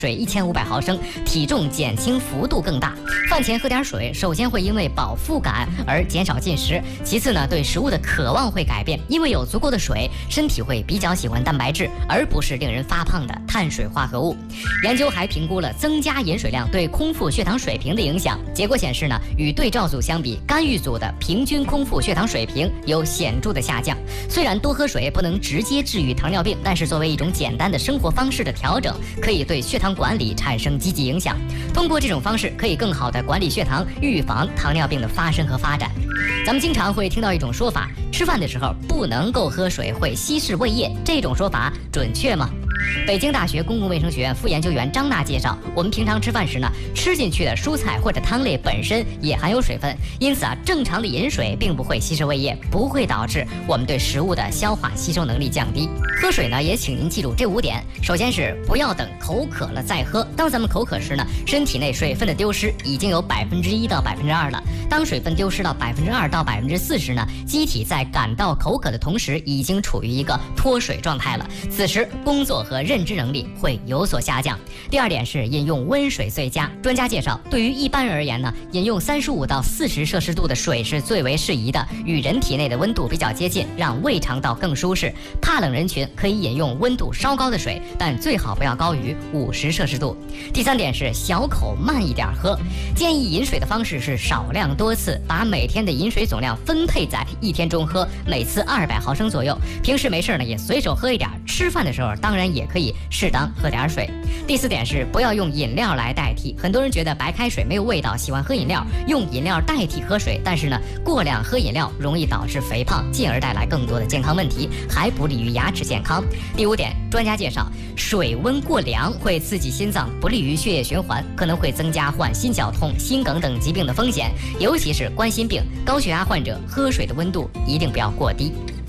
水1500毫升，体重减轻幅度更大。饭前喝点水，首先会因为饱腹感而减少进食，其次呢，对食物的渴望会改变，因为有足够的水，身体会比较喜欢蛋白质，而不是令人发胖的碳水化合物。研究还评估了增加饮水量对空腹血糖水平的影响，结果显示呢，与对照组相比，干预组的平均空腹血糖水平有显著的下降。虽然多喝水不能直接治愈糖尿病，但是作为一种简单的生活方式的调整，可以对血糖管理产生积极影响。通过这种方式，可以更好地管理血糖，预防糖尿病的发生和发展。咱们经常会听到一种说法，吃饭的时候不能够喝水，会稀释胃液，这种说法准确吗？北京大学公共卫生学院副研究员张娜介绍，我们平常吃饭时呢，吃进去的蔬菜或者汤类本身也含有水分，因此正常的饮水并不会稀释胃液，不会导致我们对食物的消化吸收能力降低。喝水呢，也请您记住这5点。首先是不要等口渴了再喝。当咱们口渴时呢，身体内水分的丢失已经有1%到2%了。当水分丢失到2%到4%时呢，机体在感到口渴的同时，已经处于一个脱水状态了。此时工作和认知能力会有所下降。第2点是饮用温水最佳。专家介绍，对于一般人而言呢，饮用35到40摄氏度的水是最为适宜的，与人体内的温度比较接近，让胃肠道更舒适。怕冷人群可以饮用温度稍高的水，但最好不要高于50摄氏度。第3点是小口慢一点喝。建议饮水的方式是少量多次，把每天的饮水总量分配在1天中喝，每次200毫升左右。平时没事呢，也随手喝一点。吃饭的时候当然也可以适当喝点水。第4点是不要用饮料来代替。很多人觉得白开水没有味道，喜欢喝饮料，用饮料代替喝水，但是呢，过量喝饮料容易导致肥胖，进而带来更多的健康问题，还不利于牙齿健康。第5点，专家介绍，水温过凉会刺激心脏，不利于血液循环，可能会增加患心绞痛、心梗等疾病的风险，尤其是冠心病、高血压患者，喝水的温度一定不要过低。